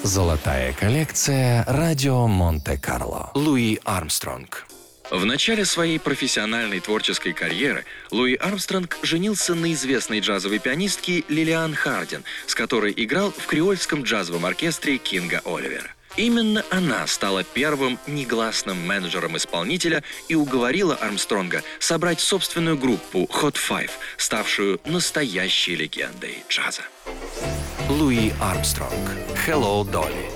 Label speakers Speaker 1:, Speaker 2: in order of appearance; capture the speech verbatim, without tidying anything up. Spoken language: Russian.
Speaker 1: Золотая коллекция «Радио Монте-Карло». Луи Армстронг.
Speaker 2: В начале своей профессиональной творческой карьеры Луи Армстронг женился на известной джазовой пианистке Лилиан Хардин, с которой играл в креольском джазовом оркестре Кинга Оливера. Именно она стала первым негласным менеджером исполнителя и уговорила Армстронга собрать собственную группу Hot Five, ставшую настоящей легендой джаза.
Speaker 1: Луи Армстронг. Hello, Dolly.